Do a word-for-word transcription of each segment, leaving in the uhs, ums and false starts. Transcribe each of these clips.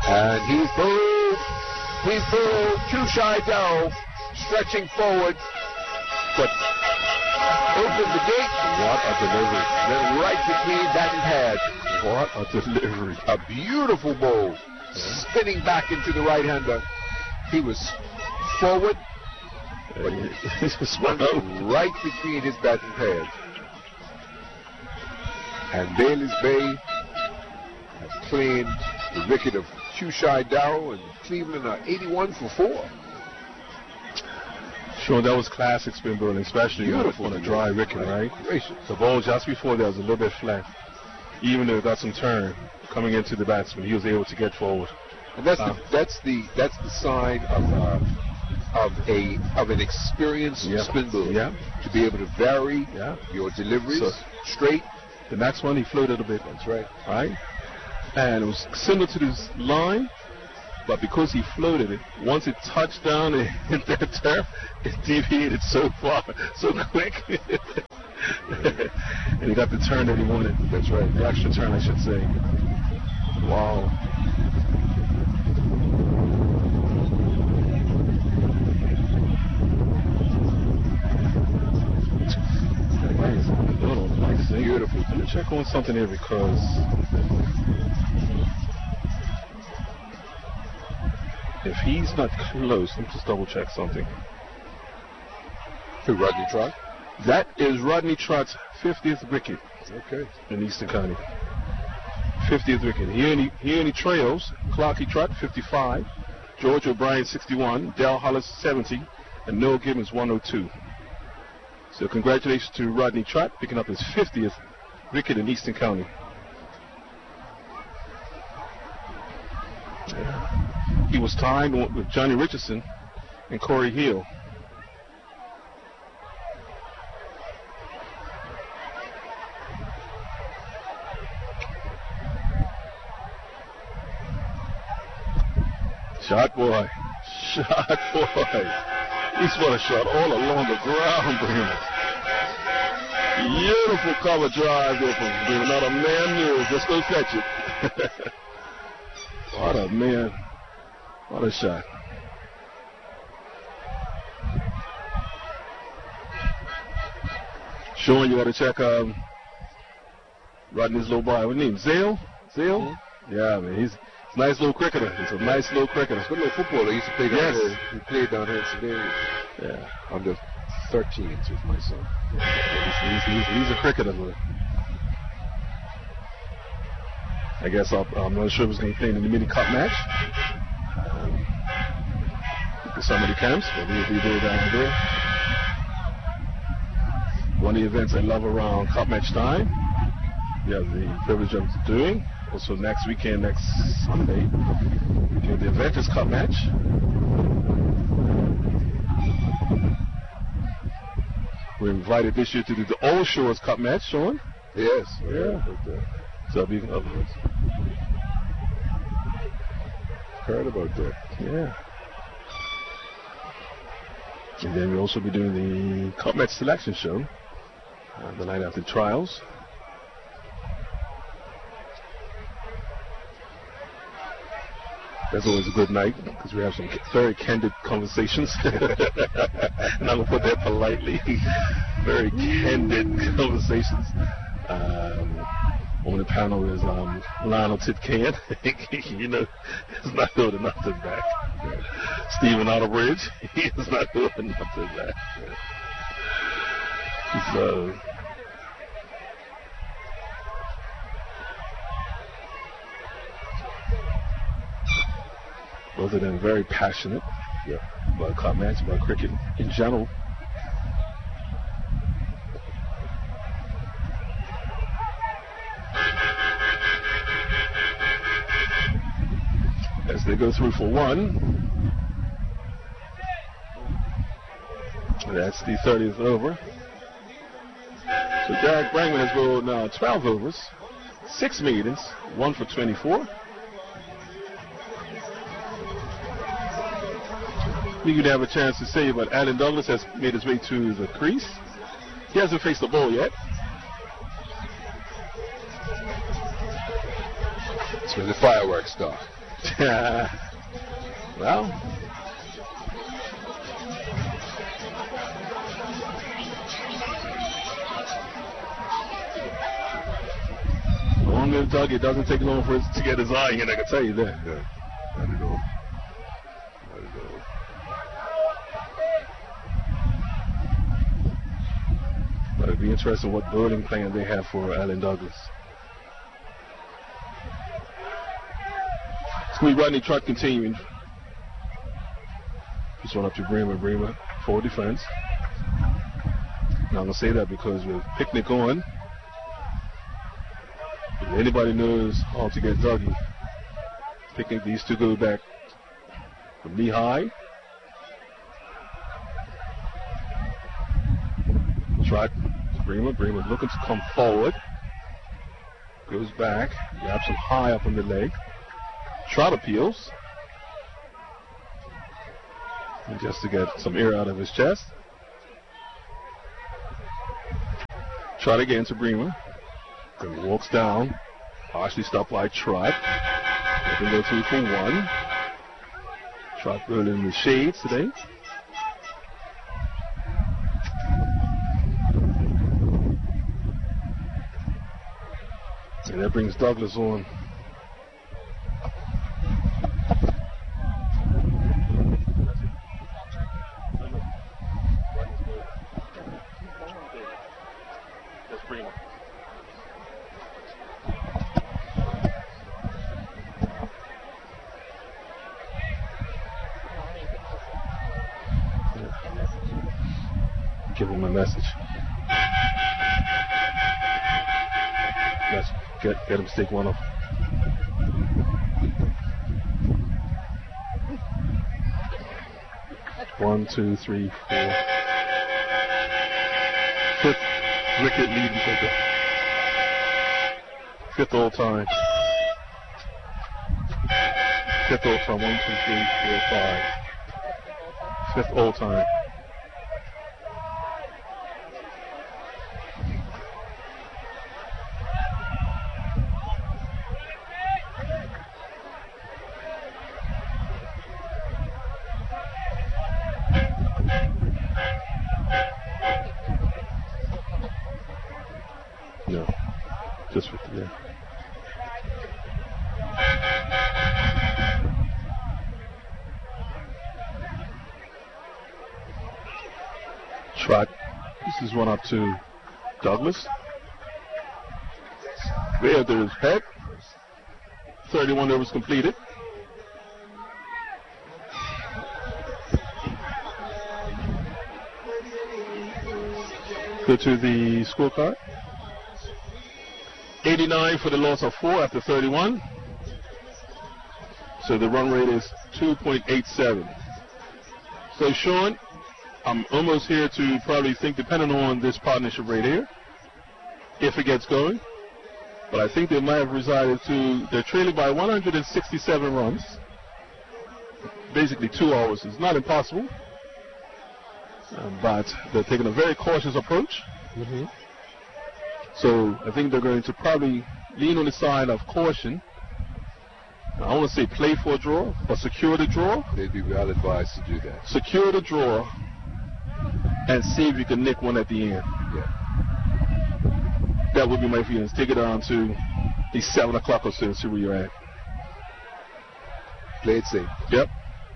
And he's through. He's through. Chusha Darrow stretching forward, but open the gate. What a delivery. Then right between that and pad. What a delivery. A beautiful bowl. Yeah. Spinning back into the right-hander. He was forward, but right between his batting pads. And Bailey's Bay has claimed the wicket of Chusha Darrow, and Cleveland are eighty-one for four. Sure, that was classic spin bowling, especially Beautiful on a dry wicket, right? Gracious. The ball just before that was a little bit flat. Even though it got some turn coming into the batsman, he was able to get forward. And that's um, the that's the that's the sign of uh, of a of an experienced yeah, spin bowler. Yeah. To be able to vary yeah. your deliveries so, straight. The next one he floated a bit. That's right. Right? And it was similar to this line, but because he floated it, once it touched down and hit that turf, it deviated so far, so quick. And he got the turn that he wanted. That's right. The extra turn, I should say. Wow. Nice. Beautiful. Let me check on something here because if he's not close, let me just double check something. To Rodney Trott? That is Rodney Trott's fiftieth wicket. Okay. In Eastern County. fiftieth wicket. He only, he only trails Clarkie Trott, fifty-five, George O'Brien, sixty-one, Dal Hollis, seventy, and Noel Gibbons, one oh two. So congratulations to Rodney Trott picking up his fiftieth wicket in Eastern County. Yeah. He was tied with Johnny Richardson and Corey Hill. Shot boy. Shot boy. He's what a shot all along the ground, Bremer. Beautiful cover drive there from Bremer. Not a man knew. Just go catch it. What a man. What a shot. Sean, you got to check um, Rodney's little boy. What name? Zale? Zale? Mm-hmm. Yeah, man. He's a nice little cricketer. He's a nice little cricketer. Good little footballer. He used to play down yes. here. He played down here in Sedalia. Yeah. Under thirteens with my son. Yeah, he's, he's, he's, he's a cricketer. But I guess I'll, I'm not sure if he's going to play in the mini cup match. Um, for some of the camps, but we'll be there down there. One of the events I love around cup match time, we have the privilege of doing. Also next weekend, next Sunday, we do the Adventures Cup match. We're invited this year to do the Old Shores Cup match, Sean. Yes. Yeah. So I'll be up. Heard about that. Yeah. And then we'll also be doing the Cup match selection show uh, the night after trials. That's always a good night because we have some very candid conversations. And I'm going to put that politely. Very candid conversations. Um, on the panel is um, Lionel Titcan. You know, he's not holding nothing back. Stephen Otterbridge, he is not holding nothing back. So, both of them very passionate yeah, about cup match, about cricket in general. As they go through for one, that's the thirtieth over. So Derek Brangman has bowled now twelve overs, six maidens, one for twenty-four. We could have a chance to say, but Alan Douglas has made his way to the crease. He hasn't faced the ball yet. So the fireworks start. Well, long live Dougie. It doesn't take long for us to get his eye in, I can tell you that. Yeah, not at all. Not at all. But it'd be interesting what building plan they have for Allen Douglas. Squeeze Rodney Trott continuing. Just run up to Bremer. Bremer, forward defense. Now I'm going to say that because with Picnic on, if anybody knows how to get Dougie, Picnic needs to go back from knee high. Trot, Bremer. Bremer looking to come forward. Goes back. Grabs him high up on the leg. Trot appeals. And just to get some air out of his chest. Trot again to Bremer. Then he walks down. Partially stopped by Trot. Looking to go two for one. Trot rolling in the shades today. And that brings Douglas on. Give him a message. Let's get, get him to take one off. One, two, three, four. Fifth wicket leading taker. Fifth all time. Fifth all time. One, two, three, four, five. Fifth all time. No, just with yeah. Trot. This is one up to Douglas. There to his head. thirty-one overs completed. Go to the scorecard. eighty-nine for the loss of four after thirty-one. So the run rate is two point eight seven. So Sean, I'm almost here to probably think, depending on this partnership right here, if it gets going. But I think they might have resided to, they're trailing by one hundred sixty-seven runs. Basically two hours. It's not impossible. Um, but they're taking a very cautious approach. Mm-hmm. So I think they're going to probably lean on the side of caution. I want to say play for a draw, but secure the draw. They'd be well advised to do that. Secure the draw and see if you can nick one at the end. Yeah. That would be my feelings. Take it down to the seven o'clock or so and see where you're at. Play it safe. Yep.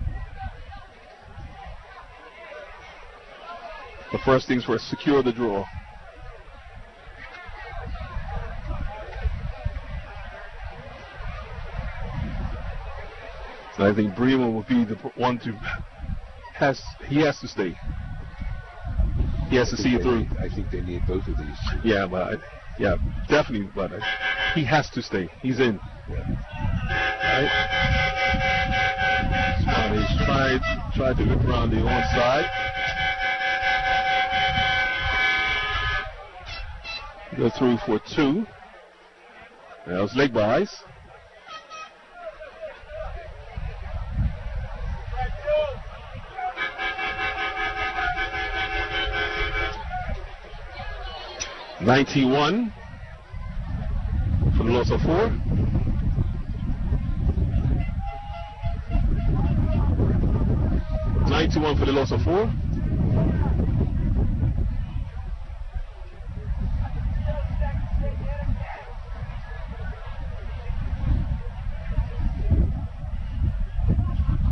The first things first, secure the draw. So I think Bremer will be the one to has he has to stay. He has to see it through. Need, I think they need both of these. Yeah, but I, yeah, definitely. But I, he has to stay. He's in. Yeah. Right. So he's tried tried to look around the onside. Go through for two. That was leg buys. ninety-one for the loss of four. nine two one for the loss of four.